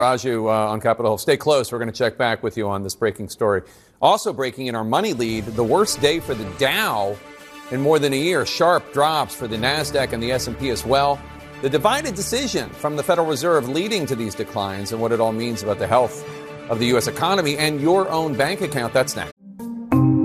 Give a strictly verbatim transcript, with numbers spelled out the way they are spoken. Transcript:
Raju uh, on Capitol Hill. Stay close. We're going to check back with you on this breaking story. Also breaking in our money lead, the worst day for the Dow in more than a year. Sharp drops for the NASDAQ and the S and P as well. The divided decision from the Federal Reserve leading to these declines and what it all means about the health of the U S economy and your own bank account. That's next.